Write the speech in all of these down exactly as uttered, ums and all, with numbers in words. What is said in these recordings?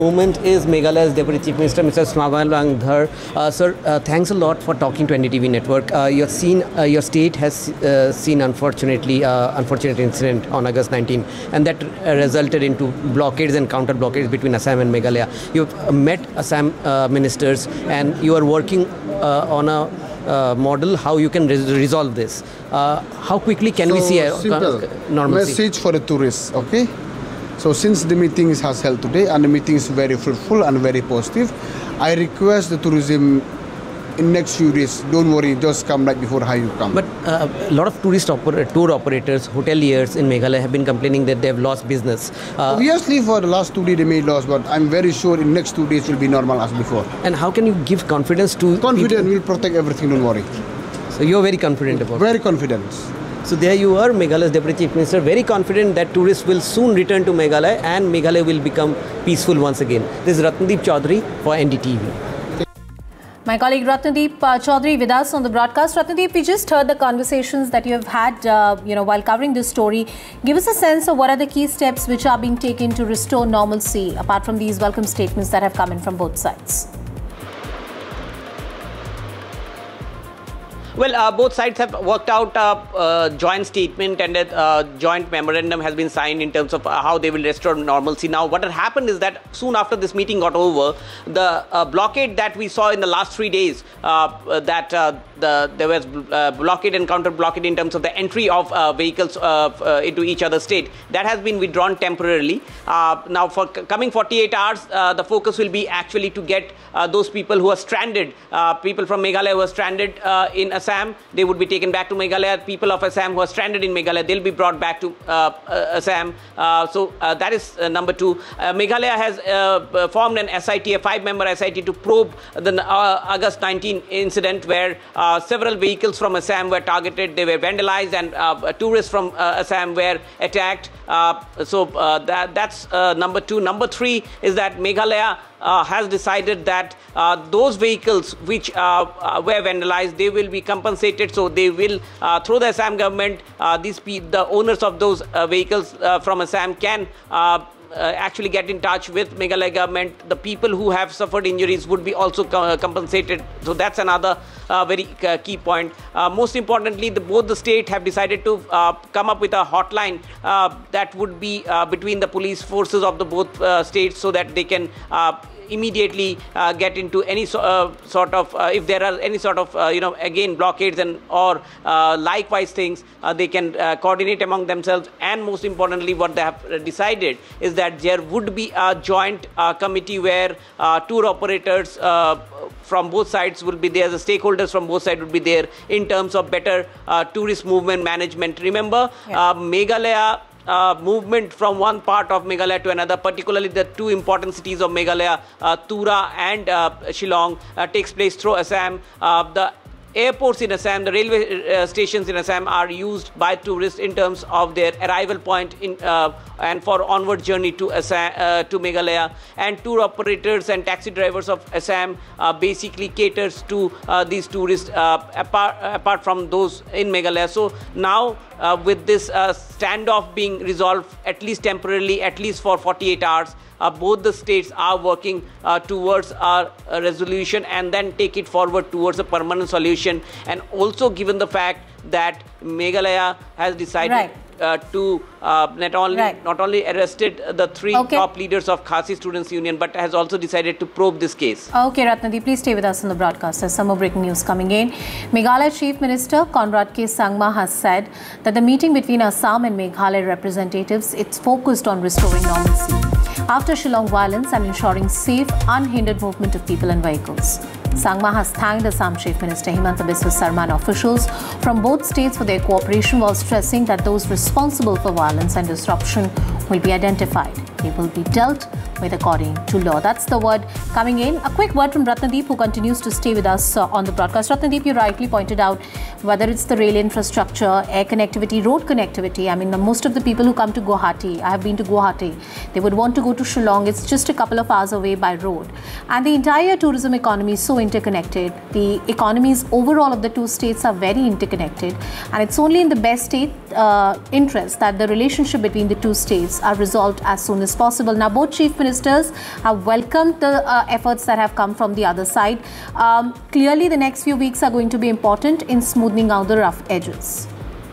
Moment is Meghalaya's Deputy Chief Minister, Mister Swamal Wangdhar. Uh, sir, uh, thanks a lot for talking to N D T V Network. Uh, your, seen, uh, your state has uh, seen, unfortunately, uh, unfortunate incident on August nineteenth, and that uh, resulted into blockades and counter blockades between Assam and Meghalaya. You've uh, met Assam uh, ministers, and you are working uh, on a uh, model how you can res resolve this. Uh, how quickly can so we see a simple normalcy? Message for the tourists, okay? So since the meeting has held today and the meeting is very fruitful and very positive, I request the tourism in next few days, don't worry, just come right before how you come. But uh, a lot of tourist oper tour operators, hoteliers in Meghalaya have been complaining that they have lost business. Uh, Obviously for the last two days they may loss, but I'm very sure in next two days will be normal as before. And how can you give confidence to Confident, we'll protect everything, don't worry. So you're very confident about it? Very confident. So there you are, Meghalaya's Deputy Chief Minister, very confident that tourists will soon return to Meghalaya and Meghalaya will become peaceful once again. This is Ratnadeep Chaudhary for N D T V. My colleague Ratnadeep uh, Chaudhary with us on the broadcast. Ratnadeep, we just heard the conversations that you have had, uh, you know, while covering this story. Give us a sense of what are the key steps which are being taken to restore normalcy, apart from these welcome statements that have come in from both sides. Well, uh, both sides have worked out a uh, joint statement, and a uh, joint memorandum has been signed in terms of uh, how they will restore normalcy. Now, what had happened is that soon after this meeting got over, the uh, blockade that we saw in the last three days, uh, that uh, the, there was uh, blockade and counter blockade in terms of the entry of uh, vehicles uh, uh, into each other state, that has been withdrawn temporarily. Uh, now, for coming forty-eight hours, uh, the focus will be actually to get uh, those people who are stranded, uh, people from Meghalaya who are stranded uh, in Assam, they would be taken back to Meghalaya. People of Assam who are stranded in Meghalaya, they'll be brought back to uh, uh, Assam. Uh, so uh, that is uh, number two. Uh, Meghalaya has uh, formed an S I T, a five-member S I T, to probe the uh, August nineteenth incident where uh, several vehicles from Assam were targeted. They were vandalized, and uh, tourists from uh, Assam were attacked. Uh, so uh, that, that's uh, number two. Number three is that Meghalaya Uh, has decided that uh, those vehicles which uh, uh, were vandalized, they will be compensated. So they will, uh, through the Assam government, uh, these pe the owners of those uh, vehicles uh, from Assam can uh, Uh, actually get in touch with Meghalaya government. The people who have suffered injuries would be also co compensated. So that's another uh, very uh, key point. Uh, most importantly, the, both the state have decided to uh, come up with a hotline uh, that would be uh, between the police forces of the both uh, states, so that they can uh, immediately uh, get into any so, uh, sort of, uh, if there are any sort of, uh, you know, again, blockades and or uh, likewise things, uh, they can uh, coordinate among themselves. And most importantly, what they have decided is that there would be a joint uh, committee where uh, tour operators uh, from both sides will be there, the stakeholders from both sides would be there in terms of better uh, tourist movement management. Remember, yeah. uh, Meghalaya Uh, movement from one part of Meghalaya to another, particularly the two important cities of Meghalaya, uh, Tura and uh, Shillong, uh, takes place through Assam. Uh, the airports in Assam, the railway uh, stations in Assam are used by tourists in terms of their arrival point in uh, and for onward journey to Assam, uh, to Meghalaya. And tour operators and taxi drivers of Assam uh, basically caters to uh, these tourists uh, apart, apart from those in Meghalaya. So now uh, with this uh, standoff being resolved, at least temporarily, at least for forty-eight hours, Uh, both the states are working uh, towards a, a resolution and then take it forward towards a permanent solution. And also given the fact that Meghalaya has decided right. uh, to uh, not only right. not only arrested the three okay. top leaders of Khasi Students Union, but has also decided to probe this case. Okay, Ratnadeep, please stay with us on the broadcast. There's some more breaking news coming in. Meghalaya Chief Minister Conrad K. Sangma has said that the meeting between Assam and Meghalaya representatives, it's focused on restoring normalcy after Shillong violence and ensuring safe, unhindered movement of people and vehicles. Sangma has thanked Assam Chief Minister Himanta Biswa Sarma and officials from both states for their cooperation, while stressing that those responsible for violence and disruption will be identified. They will be dealt with according to law. That's the word coming in. A quick word from Ratnadeep, who continues to stay with us uh, on the broadcast. Ratnadeep, you rightly pointed out, whether it's the rail infrastructure, air connectivity, road connectivity. I mean, most of the people who come to Guwahati, I have been to Guwahati, they would want to go to Shillong. It's just a couple of hours away by road. And the entire tourism economy is so interconnected. The economies overall of the two states are very interconnected. And it's only in the best state uh, interest that the relationship between the two states are resolved as soon as possible. Now, both Chief Ministers ministers have welcomed the uh, efforts that have come from the other side. Um, clearly, the next few weeks are going to be important in smoothing out the rough edges.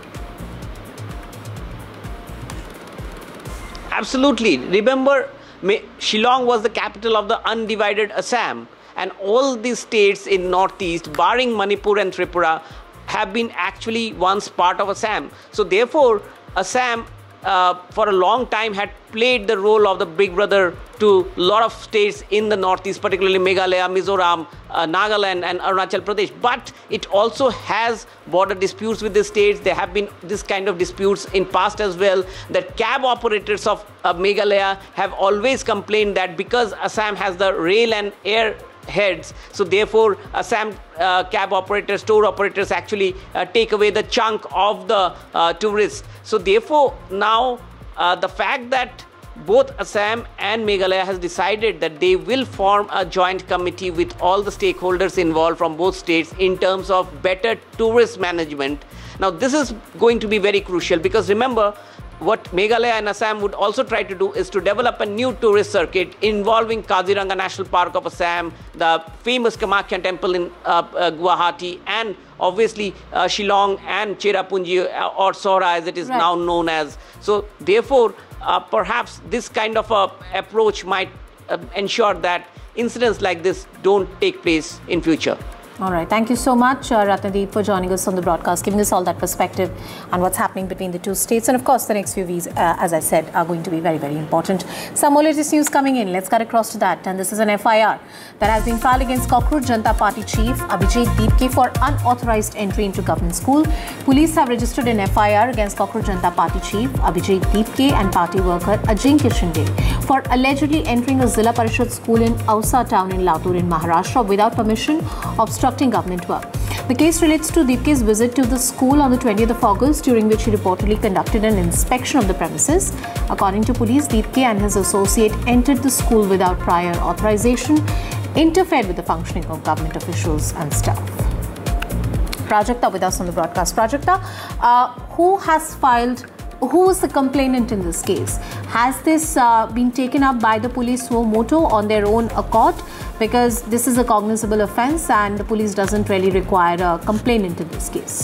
Absolutely. Remember, Shillong was the capital of the undivided Assam, and all these states in northeast, barring Manipur and Tripura, have been actually once part of Assam. So therefore, Assam uh, for a long time had played the role of the big brother to a lot of states in the northeast, particularly Meghalaya, Mizoram, uh, Nagaland and Arunachal Pradesh. But it also has border disputes with the states. There have been this kind of disputes in past as well. That cab operators of uh, Meghalaya have always complained that because Assam has the rail and air heads, so therefore Assam uh, cab operators, tour operators actually uh, take away the chunk of the uh, tourists. So therefore now uh, the fact that both Assam and Meghalaya has decided that they will form a joint committee with all the stakeholders involved from both states in terms of better tourist management. Now this is going to be very crucial, because remember, what Meghalaya and Assam would also try to do is to develop a new tourist circuit involving Kaziranga National Park of Assam, the famous Kamakhya temple in uh, uh, Guwahati, and obviously uh, Shillong and Cherrapunji uh, or Sohra as it is right. now known as. So therefore, uh, perhaps this kind of a approach might uh, ensure that incidents like this don't take place in future. All right. Thank you so much, uh, Ratnadeep, for joining us on the broadcast, giving us all that perspective on what's happening between the two states. And of course, the next few weeks, uh, as I said, are going to be very, very important. Some more latest news coming in. Let's cut across to that. And this is an F I R that has been filed against Cockroach Janata Party chief Abhijit Deepke for unauthorized entry into government school. Police have registered an F I R against Cockroach Janata Party chief Abhijit Deepke and party worker Ajinkya Shinde for allegedly entering a Zilla Parishad school in Ausa town in Latur in Maharashtra without permission, obstructing government work. The case relates to Deepke's visit to the school on the twentieth of August, during which he reportedly conducted an inspection of the premises. According to police, Deepke and his associate entered the school without prior authorization, interfered with the functioning of government officials and staff. Prajakta with us on the broadcast. Prajakta, uh, who has filed Who is the complainant in this case? Has this uh, been taken up by the police suo motu on their own accord? Because this is a cognizable offence and the police doesn't really require a complainant in this case.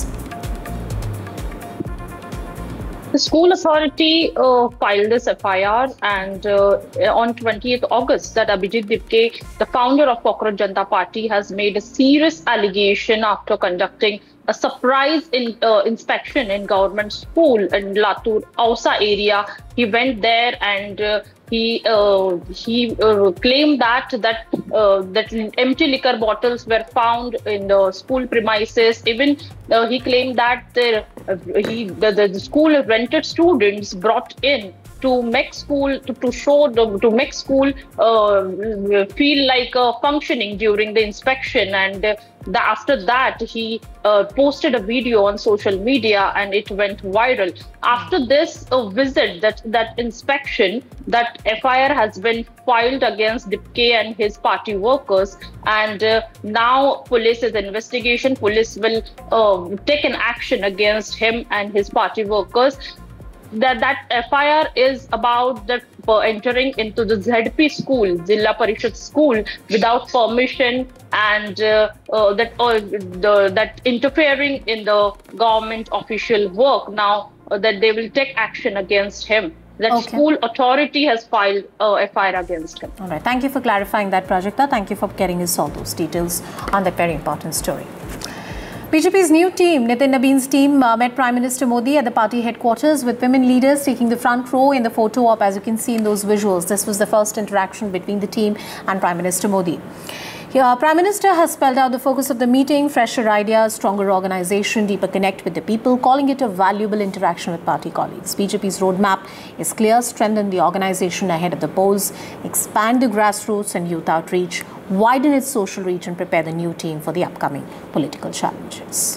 The school authority uh, filed this F I R, and uh, on twentieth August that Abhijit Deepke, the founder of Cockroach Janata Party, has made a serious allegation after conducting a surprise in, uh, inspection in government school in Latur, Ausa area. He went there and uh, he uh, he uh, claimed that that uh, that empty liquor bottles were found in the school premises. Even uh, he claimed that the, uh, he the, the school rented students brought in to make school to, to show the, to make school uh, feel like uh, functioning during the inspection, and uh, the, after that he uh, posted a video on social media and it went viral. After this uh, visit, that that inspection, that F I R has been filed against Deepke and his party workers, and uh, now police is investigation. Police will uh, take an action against him and his party workers. That that F I R is about that uh, entering into the Z P school, Zilla Parishad school, without permission, and uh, uh, that uh, the that interfering in the government official work. Now uh, that they will take action against him. That okay. School authority has filed uh, F I R against him. All right. Thank you for clarifying that, Prajakta. Thank you for getting us all those details on that very important story. B J P's new team, Nitin Nabeen's team, uh, met Prime Minister Modi at the party headquarters, with women leaders taking the front row in the photo op, as you can see in those visuals. This was the first interaction between the team and Prime Minister Modi. Here, Prime Minister has spelled out the focus of the meeting: fresher ideas, stronger organisation, deeper connect with the people, calling it a valuable interaction with party colleagues. B J P's roadmap is clear: strengthen the organisation ahead of the polls, expand the grassroots and youth outreach, widen its social reach, and prepare the new team for the upcoming political challenges.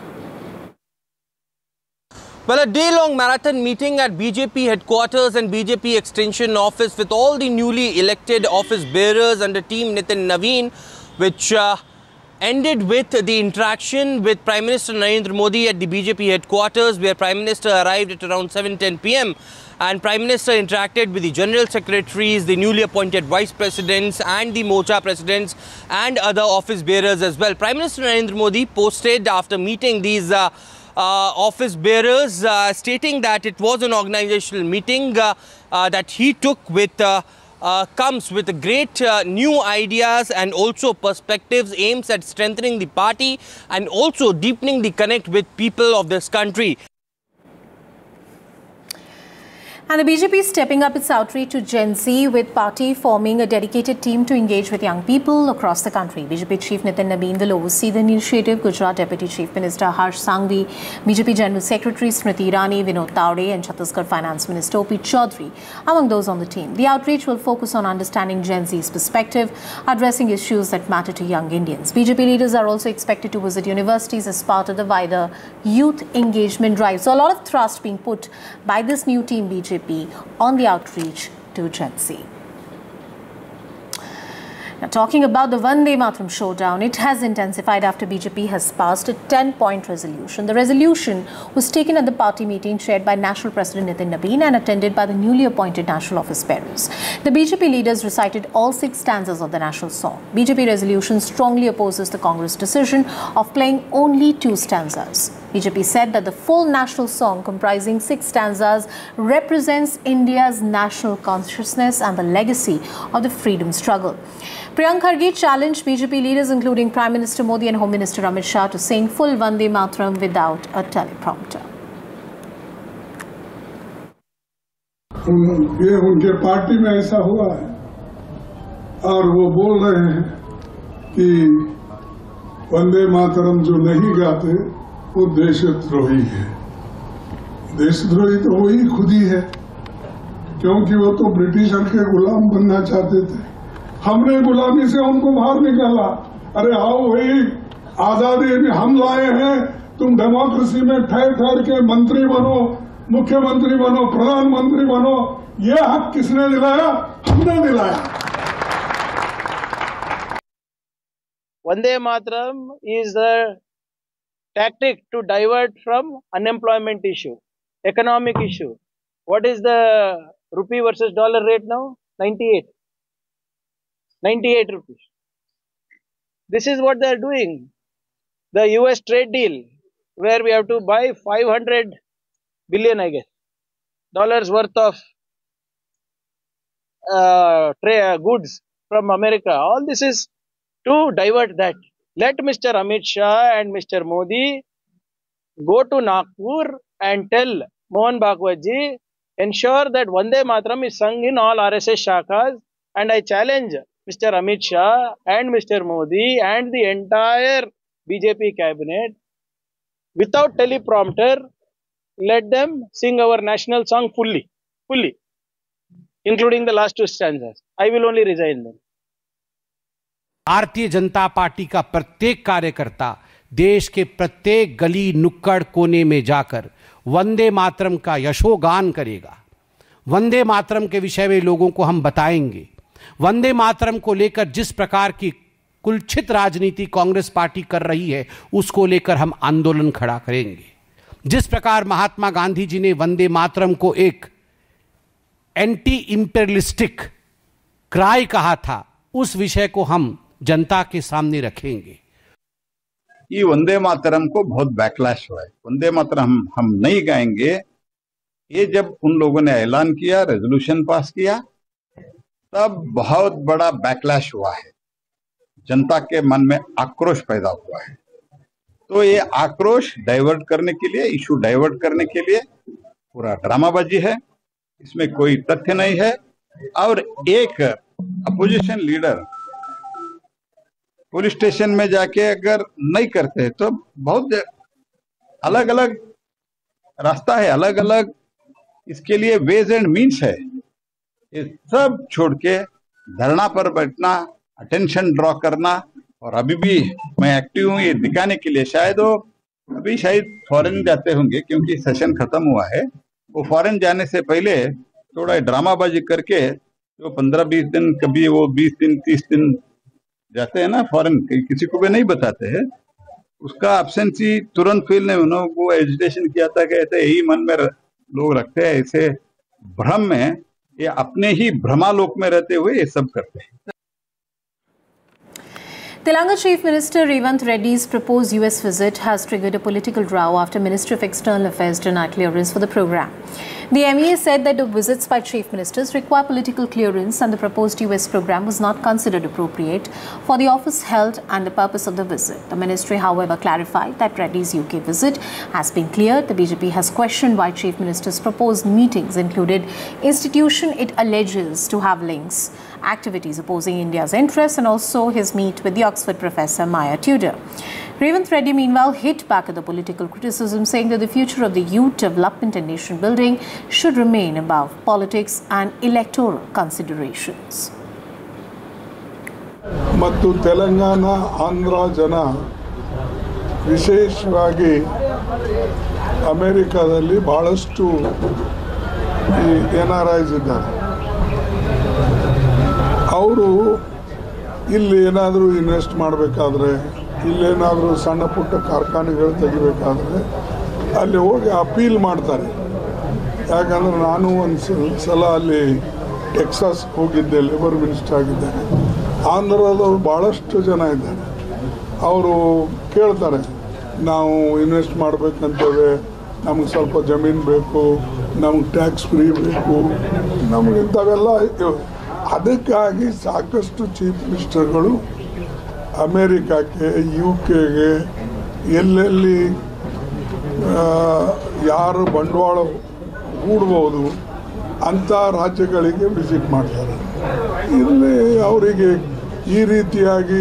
Well, a day-long marathon meeting at B J P headquarters and B J P extension office with all the newly elected office bearers under team Nitin Nabeen, which uh, ended with the interaction with Prime Minister Narendra Modi at the B J P headquarters, where Prime Minister arrived at around seven ten p m and Prime Minister interacted with the General Secretaries, the newly appointed Vice Presidents and the Morcha Presidents and other office bearers as well. Prime Minister Narendra Modi posted after meeting these uh, uh, office bearers uh, stating that it was an organizational meeting uh, uh, that he took with uh, Uh, comes with great uh, new ideas and also perspectives, aims at strengthening the party and also deepening the connect with people of this country. And the B J P is stepping up its outreach to Gen Z, with party forming a dedicated team to engage with young people across the country. B J P Chief Nitin Nabeen will oversee the initiative. Gujarat Deputy Chief Minister Harsh Sanghvi, B J P General Secretary Smriti Irani, Vinod Tawde and Chhattisgarh Finance Minister O P Chaudhary among those on the team. The outreach will focus on understanding Gen Z's perspective, addressing issues that matter to young Indians. B J P leaders are also expected to visit universities as part of the wider youth engagement drive. So a lot of thrust being put by this new team B J P on the outreach to Gen Z. Now, talking about the Vande Mataram showdown, it has intensified after B J P has passed a ten-point resolution. The resolution was taken at the party meeting chaired by National President Nitin Nabeen and attended by the newly appointed national office bearers. The B J P leaders recited all six stanzas of the national song. B J P resolution strongly opposes the Congress decision of playing only two stanzas. B J P said that the full national song, comprising six stanzas, represents India's national consciousness and the legacy of the freedom struggle. Priyank Kharge challenged B J P leaders, including Prime Minister Modi and Home Minister Amit Shah, to sing full Vande Mataram without a teleprompter. ये उनके party में ऐसा हुआ है और वो बोल रहे हैं कि वंदे मातरम जो नहीं गाते वो देशद्रोही है। देशद्रोही तो वही खुद ही है, क्योंकि वो तो ब्रिटिशर के गुलाम बनना चाहते थे। हमने गुलामी से उनको बाहर निकाला। अरे आओ भाई, आजादी में हम लाए हैं, तुम डेमोक्रेसी में ठहर ठहर के मंत्री बनो, मुख्यमंत्री बनो, प्रधानमंत्री बनो। ये हक किसने दिलाया? हमने दिलाया। Vande Mataram is a tactic to divert from unemployment issue, economic issue. What is the rupee versus dollar rate now? ninety-eight. ninety-eight rupees. This is what they are doing. The U S trade deal, where we have to buy five hundred billion, I guess, dollars worth of uh, trade, goods from America. All this is to divert that. Let Mister Amit Shah and Mister Modi go to Nagpur and tell Mohan Bhagwat ji, ensure that Vande Mataram is sung in all R S S shakas, and I challenge Mister Amit Shah and Mister Modi and the entire B J P cabinet, without teleprompter, let them sing our national song fully, fully, including the last two stanzas. I will only resign them. Bharatiya Janata party का प्रत्येक कार्यकर्ता देश के प्रत्येक गली नुक्कड़ कोने में जाकर वंदे मातरम का यशोगान करेगा। वंदे मातरम के विषय में लोगों को हम बताएंगे। वंदे मातरम को लेकर जिस प्रकार की कुलछित राजनीति कांग्रेस पार्टी कर रही है, उसको लेकर हम आंदोलन खड़ा करेंगे। जिस प्रकार महात्मा गांधी जी ने वंदे मातरम को एक एंटी इंपेरियलिस्टिक क्राई कहा था, उस विषय को हम जनता के सामने रखेंगे। ये वंदे मातरम को बहुत बैकलैश हुआ है। वंदे मातरम हम, हम नहीं गाएंगे, ये जब उन लोगों ने ऐलान किया, रेजोल्यूशन पास किया, तब बहुत बड़ा बैकलैश हुआ है। जनता के मन में आक्रोश पैदा हुआ है। तो ये आक्रोश डाइवर्ट करने के लिए, इशू डाइवर्ट करने के लिए पूरा ड्रामाबाजी है, इसमें कोई तथ्य नहीं है। और एक अपोजिशन लीडर पुलिस स्टेशन में जाके अगर नहीं करते तो बहुत अलग अलग रास्ता है, अलग अलग इसके लिए वेज एंड मीन्स है। ये सब छोड़ के धरना पर बैठना, अटेंशन ड्रॉ करना, और अभी भी मैं एक्टिव हूँ ये दिखाने के लिए। शायद वो अभी शायद फॉरेन जाते होंगे क्योंकि सेशन खत्म हुआ है। वो फॉरेन जाने से पहले थोड़ा ड्रामाबाजी करके जो पंद्रह बीस दिन, कभी वो बीस दिन तीस दिन जाते हैं ना फॉरेन, किसी को भी नहीं बताते हैं, उसका एब्सेंसी तुरंत फील नहीं। उन्होंने वो एजिटेशन किया था कि ऐसे यही मन में लोग रखते हैं, ऐसे भ्रम में, ये अपने ही भ्रमालोक में रहते हुए ये सब करते हैं। Telangana Chief Minister Revanth Reddy's proposed U S visit has triggered a political row after Ministry of External Affairs denied clearance for the program. The M E A said that the visits by chief ministers require political clearance and the proposed U S program was not considered appropriate for the office held and the purpose of the visit. The ministry, however, clarified that Reddy's U K visit has been cleared. The B J P has questioned why chief ministers' proposed meetings included institution it alleges to have links, activities opposing India's interests, and also his meet with the Oxford professor Maya Tudor. Revanth Reddy, meanwhile, hit back at the political criticism, saying that the future of the youth development and nation building should remain above politics and electoral considerations. ಮತ್ತು ತೆಲಂಗಾಣ ಆಂಧ್ರ ಜನ ವಿಶೇಷವಾಗಿ ಅಮೆರಿಕಾದಲ್ಲಿ ಬಹಳಷ್ಟು N R ice ಇದ್ದಾರೆ. ಅವರು ಇಲ್ಲಿ ಏನಾದರೂ invest ಮಾಡಬೇಕಾದ್ರೆ, ಇಲ್ಲೇನಾದರೂ ಸಣ್ಣ ಪುಟ್ಟ ಕಾರ್ಖಾನೆಗಳು ತೆಗಿಬೇಕಾದ್ರೆ ಅಲ್ಲಿ ಹೋಗಿ ಅಪೀಲ್ ಮಾಡ್ತಾರೆ. ಯಾಕಂದರೆ ನಾನು ಒಂದು ಸಲ ಅಲ್ಲಿ ಟೆಕ್ಸಾಸ್ ಹೋಗಿದ್ದೆ, ಲೇಬರ್ ಮಿನಿಸ್ಟರ್ ಆಗಿದ್ದೇನೆ. ಆಂಧ್ರದವರು ಭಾಳಷ್ಟು ಜನ ಇದ್ದಾರೆ. ಅವರು ಕೇಳ್ತಾರೆ, ನಾವು ಇನ್ವೆಸ್ಟ್ ಮಾಡಬೇಕಂತೇವೆ, ನಮಗೆ ಸ್ವಲ್ಪ ಜಮೀನು ಬೇಕು, ನಮಗೆ ಟ್ಯಾಕ್ಸ್ ಫ್ರೀ ಬೇಕು, ನಮಗೆ ಇಂಥವೆಲ್ಲ. ಅದಕ್ಕಾಗಿ ಸಾಕಷ್ಟು ಚೀಫ್ ಮಿನಿಸ್ಟರ್ಗಳು ಅಮೇರಿಕಕ್ಕೆ, ಯು ಕೆಗೆ, ಎಲ್ಲೆಲ್ಲಿ ಯಾರು ಬಂಡವಾಳ ಹೂಡ್ಬೋದು ಅಂಥ ರಾಜ್ಯಗಳಿಗೆ ವಿಸಿಟ್ ಮಾಡ್ತಾರೆ. ಇಲ್ಲಿ ಅವರಿಗೆ ಈ ರೀತಿಯಾಗಿ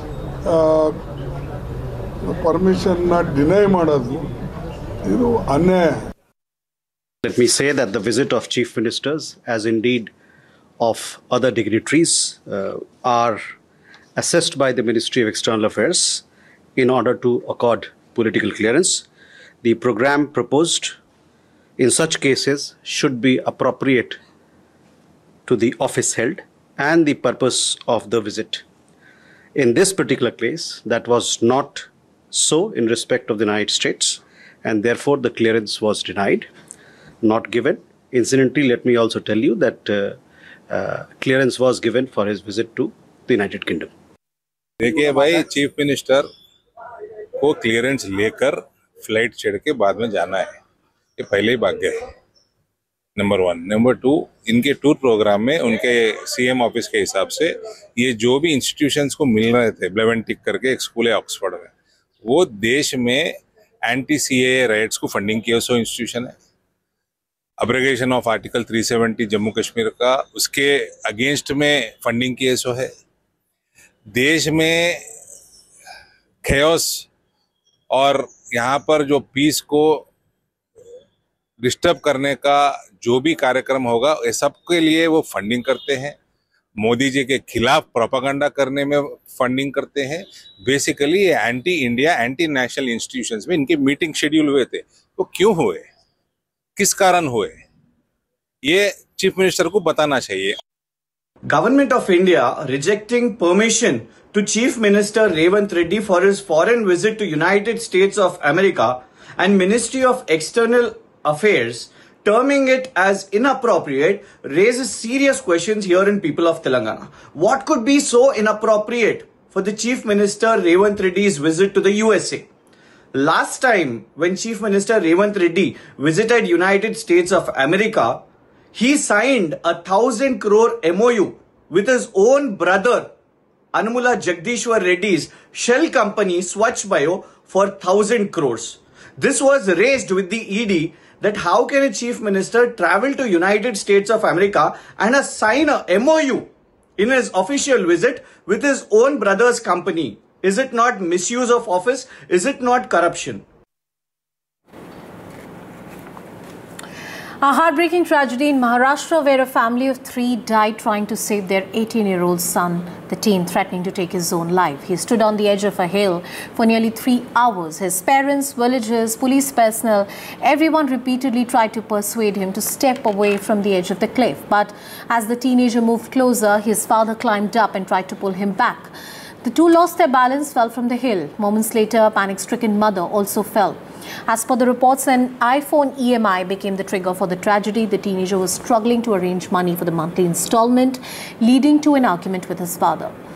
ಪರ್ಮಿಷನ್ನ ಡಿನೈ ಮಾಡೋದು ಇದು ಅನ್ಯಾಯ. Let me say that the visit of chief ministers, as indeed of other dignitaries, uh, are assessed by the Ministry of External Affairs in order to accord political clearance. The program proposed in such cases should be appropriate to the office held and the purpose of the visit. In this particular case, that was not so in respect of the United States, and therefore the clearance was denied, not given. Incidentally, let me also tell you that uh, uh, clearance was given for his visit to the United Kingdom. देखिए भाई, chief minister को clearance लेकर flight चढ़ के बाद में जाना है, ये पहले ही भाग गए, नंबर वन. नंबर टू, इनके टूर प्रोग्राम में उनके सीएम ऑफिस के हिसाब से ये जो भी इंस्टीट्यूशंस को मिल रहे थे, ब्लेवन टिक करके एक स्कूल है ऑक्सफोर्ड में, वो देश में एंटी सी ए राइट्स को फंडिंग किया सो इंस्टीट्यूशन है. अब्रिगेशन of article three seventy Jammu Kashmir का, उसके अगेंस्ट में फंडिंग किए सो है. देश में खेओस और यहाँ पर जो पीस को डिस्टर्ब करने का जो भी कार्यक्रम होगा, ये सबके लिए वो फंडिंग करते हैं. मोदी जी के खिलाफ प्रोपेगेंडा करने में फंडिंग करते हैं. बेसिकली ये anti India, anti national institutions में इनके मीटिंग शेड्यूल हुए थे. वो क्यों हुए, किस कारण हुए, ये चीफ मिनिस्टर को बताना चाहिए. Government of India rejecting permission to Chief Minister Revanth Reddy for his foreign visit to United States of America and Ministry of External Affairs terming it as inappropriate raises serious questions here in people of Telangana. What could be so inappropriate for the Chief Minister Revanth Reddy's visit to the U S A? Last time when Chief Minister Revanth Reddy visited United States of America, he signed a thousand crore M O U with his own brother Anumula Jagdishwar Reddy's shell company Swachh Bio for thousand crores. This was raised with the E D that how can a chief minister travel to United States of America and a sign a M O U in his official visit with his own brother's company? Is it not misuse of office? Is it not corruption? A heartbreaking tragedy in Maharashtra where a family of three died trying to save their eighteen-year-old son, the teen threatening to take his own life. He stood on the edge of a hill for nearly three hours. His parents, villagers, police personnel, everyone repeatedly tried to persuade him to step away from the edge of the cliff. But as the teenager moved closer, his father climbed up and tried to pull him back. The two lost their balance, fell from the hill. Moments later, a panic-stricken mother also fell. As per the reports, an iPhone E M I became the trigger for the tragedy. The teenager was struggling to arrange money for the monthly installment, leading to an argument with his father.